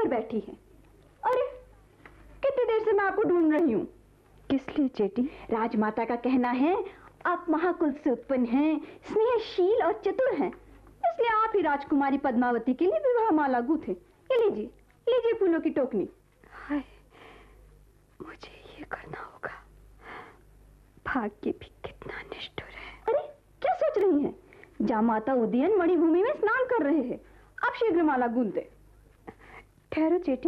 पर बैठी हैं। अरे कितनी देर से मैं आपको ढूंढ रही हूँ। किस लिए चेटी? राजमाता का कहना है आप महाकुल से उत्पन्न हैं, स्नेहशील और चतुर हैं, इसलिए आप ही राजकुमारी पद्मावती के लिए विवाह माला गूंथे। ये लीजिए, लीजिए फूलों की टोकनी। हाय, मुझे ये करना होगा। भाग्य भी कितना निष्ठुर है। अरे क्या सोच रही हैं? जामाता उदयन मणिभूमि में स्नान कर रहे हैं, आप शीघ्र माला गूंथ दे। ठहरो चेटी।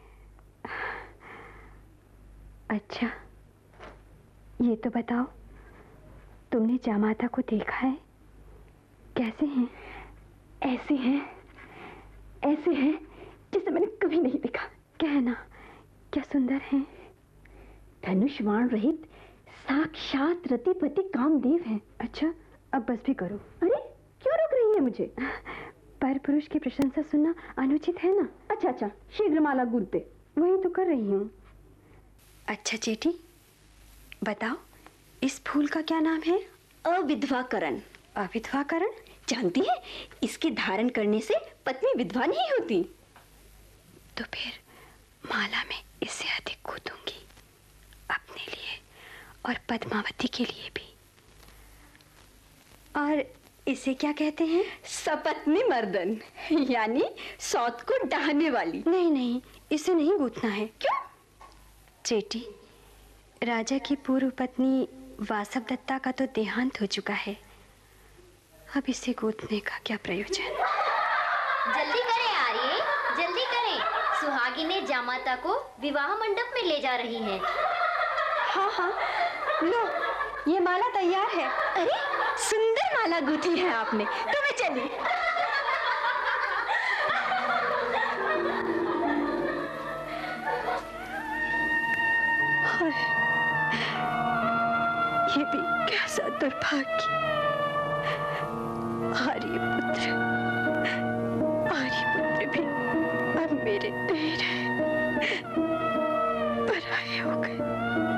अच्छा, ये तो बताओ, तुमने जामाता को देखा है? कैसे हैं? ऐसे हैं जिसे मैंने कभी नहीं देखा। कहना, क्या सुंदर हैं। धनुष बाण रहित साक्षात रतिपति कामदेव हैं। अच्छा, अब बस भी करो। अरे क्यों रोक रही है मुझे? पर पुरुष की प्रशंसा सुनना अनुचित है ना। अच्छा, शीघ्र माला गूंथ दे। वही तो कर रही हूँ। अच्छा चेटी, बताओ, इस फूल का क्या नाम है? अविधवाकरण। अविधवाकरण? जानती है, इसके धारण करने से पत्नी विधवा नहीं होती। तो फिर माला में इससे अधिक गूंथूंगी, अपने लिए और पद्मावती के लिए भी। और इसे क्या कहते हैं? सपत्नी मर्दन, यानी सौत को डाहने वाली। नहीं, इसे नहीं गूंथना है। क्यों? चेटी, राजा की पूर्व पत्नी वासव दत्ता का तो देहांत हो चुका है, अब इसे गूंथने का क्या प्रयोजन? जल्दी करें आर्य, जल्दी करें। सुहागिनें जामाता को विवाह मंडप में ले जा रही हैं। हाँ, लो, ये माला तैयार है। अरे सुंदर माला गूंथी है आपने, तो मैं चली। ये भी कैसा दुर्भाग्य। आर्यपुत्र भी अब मेरे नहीं रहे।